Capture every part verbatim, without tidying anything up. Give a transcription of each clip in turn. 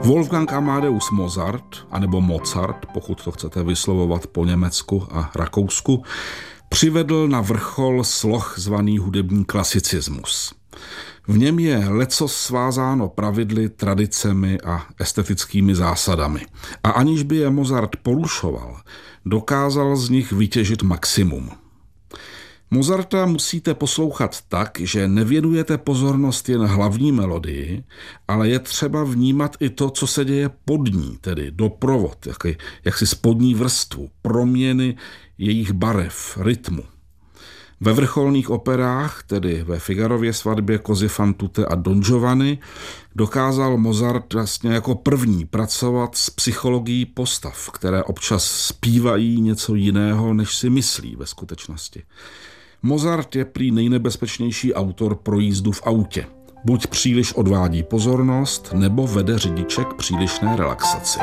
Wolfgang Amadeus Mozart, anebo Mozart, pokud to chcete vyslovovat po německu a rakousku, přivedl na vrchol sloh zvaný hudební klasicismus. V něm je lecos svázáno pravidly, tradicemi a estetickými zásadami. A aniž by je Mozart porušoval, dokázal z nich vytěžit maximum. Mozarta musíte poslouchat tak, že nevěnujete pozornost jen hlavní melodii, ale je třeba vnímat i to, co se děje pod ní, tedy doprovod, jaksi, jaksi spodní vrstvu, proměny jejich barev, rytmu. Ve vrcholných operách, tedy ve Figarově svatbě, Così fan tutte a Don Giovanni, dokázal Mozart vlastně jako první pracovat s psychologií postav, které občas zpívají něco jiného, než si myslí ve skutečnosti. Mozart je prý nejnebezpečnější autor pro jízdu v autě. Buď příliš odvádí pozornost, nebo vede řidiče k přílišné relaxaci.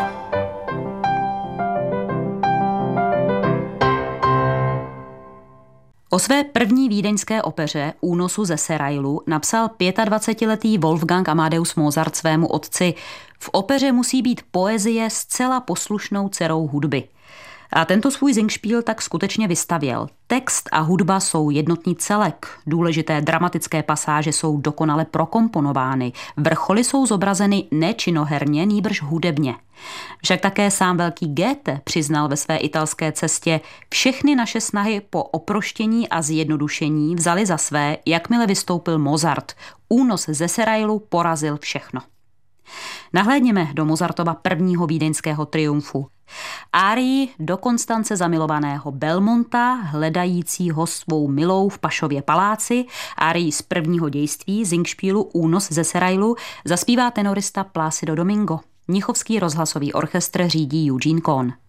O své první vídeňské opeře Únosu ze Serailu napsal dvacetiletý Wolfgang Amadeus Mozart svému otci: v opeře musí být poezie zcela poslušnou dcerou hudby. A tento svůj Singspiel tak skutečně vystavěl. Text a hudba jsou jednotný celek. Důležité dramatické pasáže jsou dokonale prokomponovány. Vrcholy jsou zobrazeny ne činoherně, nýbrž hudebně. Však také sám velký Goethe přiznal ve své italské cestě: všechny naše snahy po oproštění a zjednodušení vzali za své, jakmile vystoupil Mozart. Únos ze Serailu porazil všechno. Nahlédněme do Mozartova prvního vídeňského triumfu. Árii do Konstance zamilovaného Belmonta, hledajícího svou milou v Pašově paláci, árii z prvního dějství Singspielu Únos ze Serailu zaspívá tenorista Plácido Domingo. Mnichovský rozhlasový orchestr řídí Eugene Cohn.